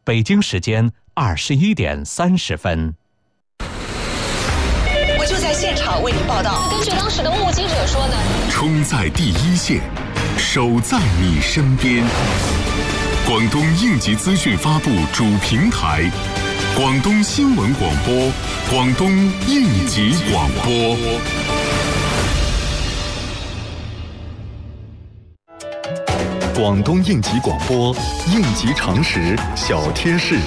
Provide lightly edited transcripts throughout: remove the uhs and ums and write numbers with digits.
北京时间21点30分。 我就在现场为您报道。 根据当时的目击者说呢， 冲在第一线，守在你身边。广东应急资讯发布主平台，广东新闻广播，广东应急广播。广东应急广播，应急常识小贴士。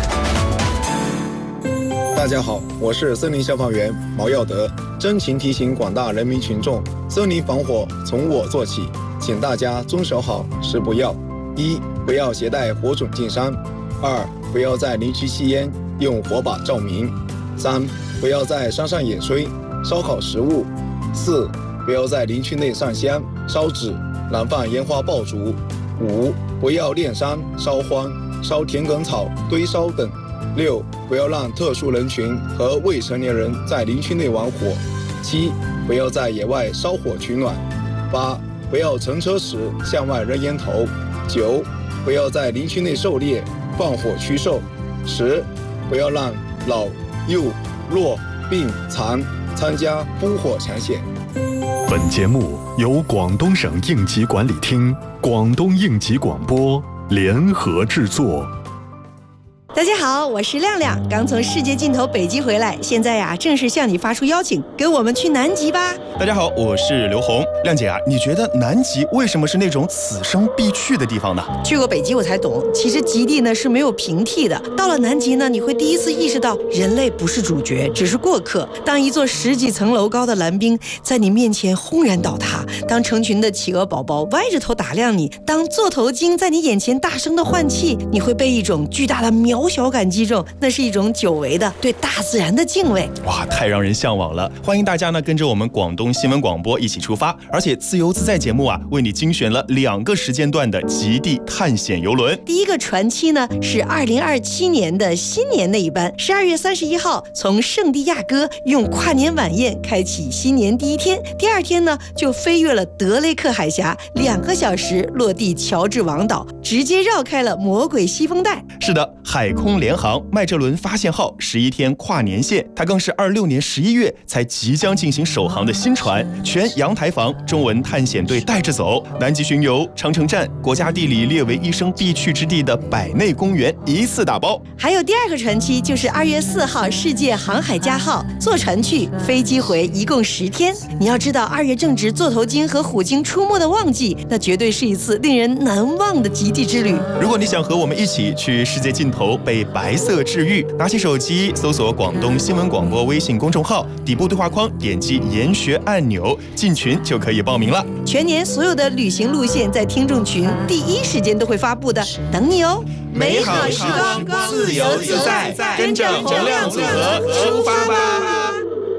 大家好，我是森林消防员毛耀德，真情提醒广大人民群众，森林防火从我做起，请大家遵守好10不要：一、不要携带火种进山；二、不要在林区吸烟，用火把照明；三、不要在山上野炊、烧烤食物；四、不要在林区内上香、烧纸、燃放烟花爆竹；五、不要炼山、烧荒、烧田埂草、堆烧等；六、不要让特殊人群和未成年人在林区内玩火；七、不要在野外烧火取暖；八、不要乘车时向外扔烟头；九、不要在林区内狩猎、放火驱兽；10、不要让老、幼、弱、病、残参加烽火抢险。 本节目由广东省应急管理厅、广东应急广播联合制作。 大家好，我是亮亮，刚从世界尽头北极回来，现在呀正式向你发出邀请，跟我们去南极吧。 大家好，我是刘红。亮姐啊，你觉得南极为什么是那种此生必去的地方呢？ 去过北极我才懂，其实极地呢是没有平替的。到了南极呢，你会第一次意识到人类不是主角，只是过客。当一座10几层楼高的蓝冰在你面前轰然倒塌，当成群的企鹅宝宝歪着头打量你，当座头鲸在你眼前大声的换气，你会被一种巨大的渺小感击中，那是一种久违的对大自然的敬畏。 哇，太让人向往了！欢迎大家呢跟着我们广东新闻广播一起出发，而且自由自在节目啊为你精选了2个时间段的极地探险游轮。 第一个船期呢是2027年的新年那一班，12月31号从圣地亚哥用跨年晚宴开启新年第一天，第二天呢就飞越了德雷克海峡，2个小时落地乔治王岛，直接绕开了魔鬼西风带。 是的，海空联航麦哲伦发现号11天跨年线，它更是26年11月才即将进行首航的新船，全阳台房中文探险队带着走，南极巡游、长城站、国家地理列为一生必去之地的百内公园一次打包。 还有第2个船期就是2月4号世界航海家号，坐船去飞机回，一共10天。你要知道2月正值座头鲸和虎鲸出没的旺季，那绝对是一次令人难忘的极地之旅。 如果你想和我们一起去世界尽头被白色治愈，拿起手机搜索广东新闻广播微信公众号，底部对话框点击研学按钮，进群就可以报名了。 全年所有的旅行路线在听众群第一时间都会发布的，等你哦。 美好时光，自由自在，跟着洪亮组合出发吧。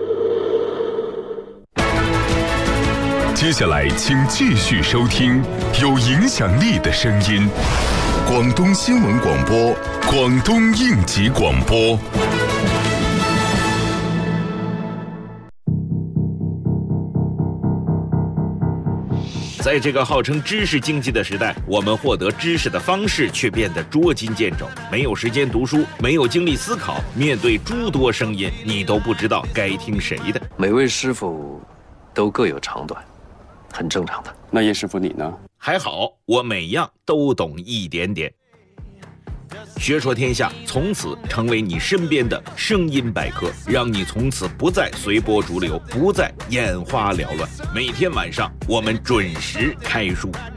接下来请继续收听有影响力的声音，广东新闻广播，广东应急广播。 在这个号称知识经济的时代，我们获得知识的方式却变得捉襟见肘，没有时间读书，没有精力思考，面对诸多声音，你都不知道该听谁的。 每位师傅都各有长短，很正常的。 那叶师傅你呢？ 还好，我每样都懂一点点。学说天下从此成为你身边的声音百科，让你从此不再随波逐流，不再眼花缭乱。每天晚上我们准时开书。